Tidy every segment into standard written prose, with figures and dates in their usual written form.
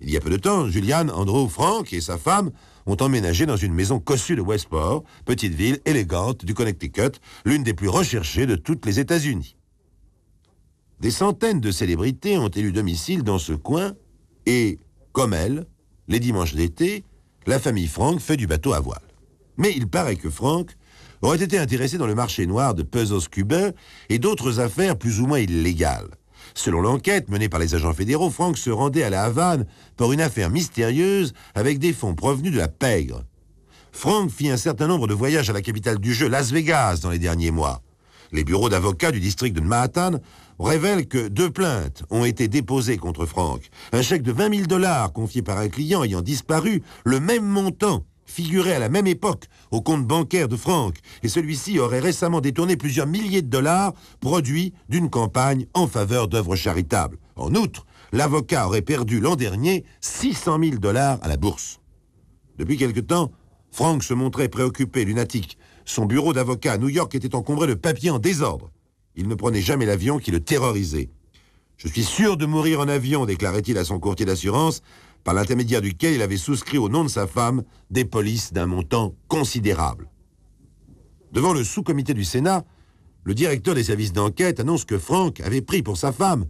Il y a peu de temps, Julian, Andrew, Frank et sa femme ont emménagé dans une maison cossue de Westport, petite ville élégante du Connecticut, l'une des plus recherchées de toutes les États-Unis. Des centaines de célébrités ont élu domicile dans ce coin et, comme elle, les dimanches d'été, la famille Frank fait du bateau à voile. Mais il paraît que Frank aurait été intéressé dans le marché noir de puzzles cubains et d'autres affaires plus ou moins illégales. Selon l'enquête menée par les agents fédéraux, Frank se rendait à la Havane pour une affaire mystérieuse avec des fonds provenus de la pègre. Frank fit un certain nombre de voyages à la capitale du jeu, Las Vegas, dans les derniers mois. Les bureaux d'avocats du district de Manhattan révèlent que 2 plaintes ont été déposées contre Frank. Un chèque de 20 000 $ confié par un client ayant disparu, le même montant figurait à la même époque au compte bancaire de Frank, et celui-ci aurait récemment détourné plusieurs milliers de dollars produits d'une campagne en faveur d'œuvres charitables. En outre, l'avocat aurait perdu l'an dernier 600 000 $ à la bourse. Depuis quelque temps, Frank se montrait préoccupé, lunatique. Son bureau d'avocat à New York était encombré de papiers en désordre. Il ne prenait jamais l'avion qui le terrorisait. « Je suis sûr de mourir en avion », déclarait-il à son courtier d'assurance, par l'intermédiaire duquel il avait souscrit au nom de sa femme des polices d'un montant considérable. Devant le sous-comité du Sénat, le directeur des services d'enquête annonce que Frank avait pris pour sa femme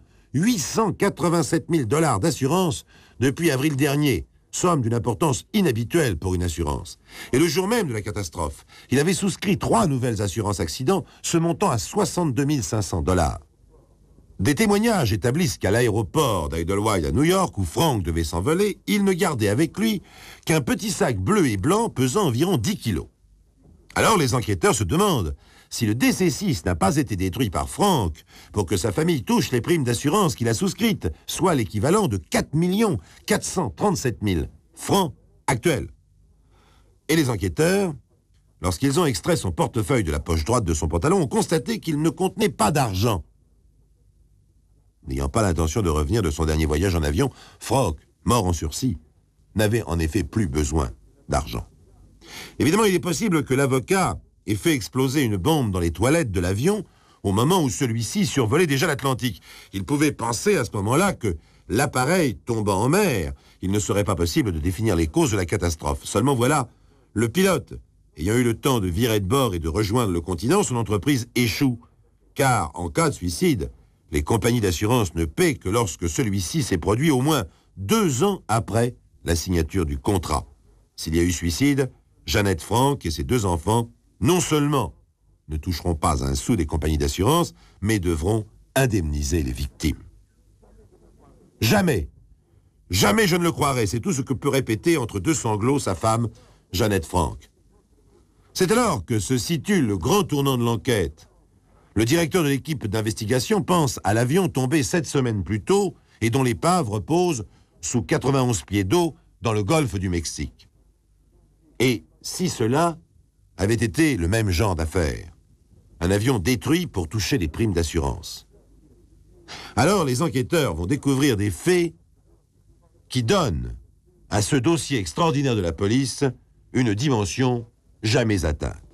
887 000 $ d'assurance depuis avril dernier, somme d'une importance inhabituelle pour une assurance. Et le jour même de la catastrophe, il avait souscrit 3 nouvelles assurances accidents, se montant à 62 500 $. Des témoignages établissent qu'à l'aéroport d'Idlewild à New York, où Frank devait s'envoler, il ne gardait avec lui qu'un petit sac bleu et blanc pesant environ 10 kilos. Alors les enquêteurs se demandent si le DC-6 n'a pas été détruit par Frank pour que sa famille touche les primes d'assurance qu'il a souscrites, soit l'équivalent de 4 437 000 francs actuels. Et les enquêteurs, lorsqu'ils ont extrait son portefeuille de la poche droite de son pantalon, ont constaté qu'il ne contenait pas d'argent. N'ayant pas l'intention de revenir de son dernier voyage en avion, Frank, mort en sursis, n'avait en effet plus besoin d'argent. Évidemment, il est possible que l'avocat ait fait exploser une bombe dans les toilettes de l'avion au moment où celui-ci survolait déjà l'Atlantique. Il pouvait penser à ce moment-là que, l'appareil tombant en mer, il ne serait pas possible de définir les causes de la catastrophe. Seulement voilà, le pilote, ayant eu le temps de virer de bord et de rejoindre le continent, son entreprise échoue. Car, en cas de suicide, les compagnies d'assurance ne paient que lorsque celui-ci s'est produit au moins 2 ans après la signature du contrat. S'il y a eu suicide, Jeannette Frank et ses 2 enfants, non seulement ne toucheront pas un sou des compagnies d'assurance, mais devront indemniser les victimes. Jamais, jamais je ne le croirais, c'est tout ce que peut répéter entre 2 sanglots sa femme, Jeannette Frank. C'est alors que se situe le grand tournant de l'enquête. Le directeur de l'équipe d'investigation pense à l'avion tombé 7 semaines plus tôt et dont l'épave repose sous 91 pieds d'eau dans le golfe du Mexique. Et si cela avait été le même genre d'affaire, un avion détruit pour toucher des primes d'assurance, alors les enquêteurs vont découvrir des faits qui donnent à ce dossier extraordinaire de la police une dimension jamais atteinte.